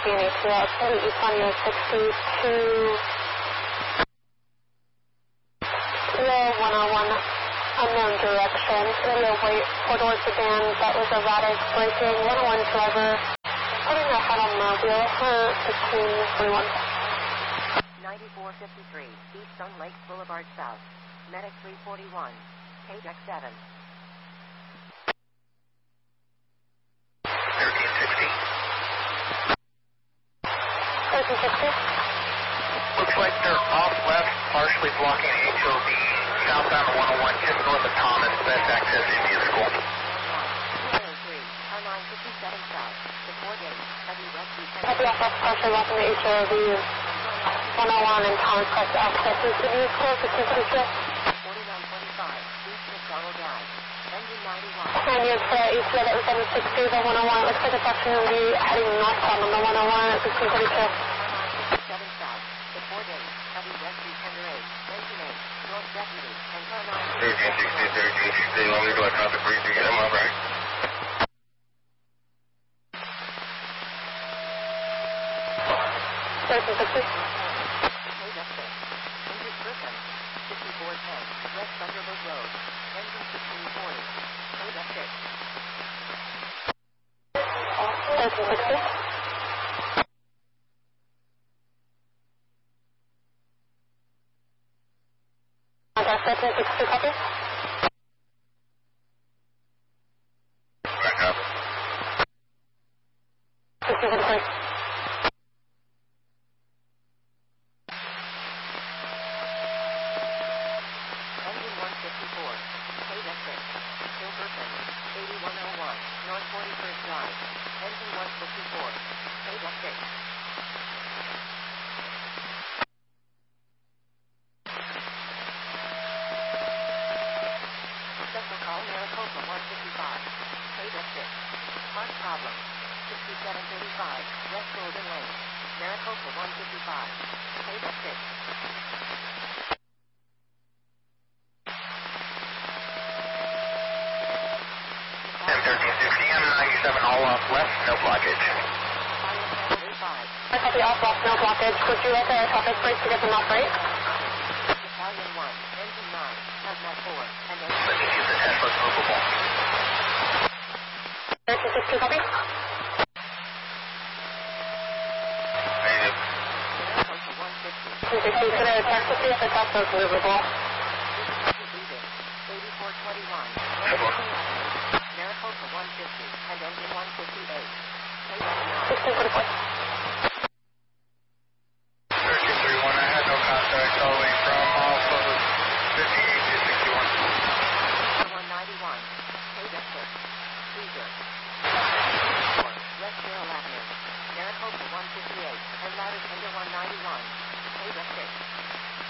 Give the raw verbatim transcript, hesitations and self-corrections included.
copy an A T L. It's going to be East on U S sixty-two. Kilo one oh one, unknown direction. Radio white, four-door sedan that was erratic, braking, one oh one driver, putting their head on mobile for fifteen forty-one. ninety-four fifty-three, East Sun Lakes Boulevard South, Medic three forty-one, Page X seven. thirteen sixty. thirteen sixty. Looks like they're off left, partially blocking H O V, southbound one oh one, just north of Thomas, best access India School. two oh three, R nine fifty-seven South, the four gate, heavy rescue. Copy off left, partially blocking the H O V. one oh one and Thomas Crest access is India School, fifteen forty-six. forty-nine twenty-five, East McDonald Drive, engine ninety-one. And you have uh, A T L that was seven sixty, the one oh one. It looks like it's actually going to be heading northbound on the one oh one at fifteen forty-two. seven South, the four gate, heavy rescue tender eight, engine eight, North Deputy, and car nine. thirteen sixty, thirteen sixty, long as I traffic breach, you get them up, right? thirteen sixty. Page X six, Hendrick Griffin, fifty-four ten, West Thunderbird Road, engine sixteen forty, Page X six. thirteen sixty. Contact thirteen sixty, copy. Back up. fifteen forty-three. Engine one fifty-four, Page X six, Silverton, eighty-one oh one, North forty-first Drive, engine one fifty-four, Page X six. Special call Maricopa one fifty-five, Page X six. Park problem, sixty-seven thirty-five, West Golden Lane, Maricopa one fifty-five, Page X six. M thirteen sixty, M ninety-seven, all off left, no blockage. I copy off left, no blockage. Would you like a traffic break to get them off right? Battalion one, engine nine, hazmat four, and Let me see if the Tesla's movable. thirteen sixty, copy. Negative. Maricopa one fifty. thirteen sixty, could I check to see if the Tesla's movable? eighty-four twenty-one, Maricopa one fifty, and engine one fifty-eight. Page X nine. sixteen forty-four. thirteen thirty-one, I had no contact all the way from off of fifty-eight to sixty-one. one ninety-one, Page X six. Caesar. West Carroll Avenue, Maricopa one fifty-eight, and ladder tender one ninety-one. Page X six.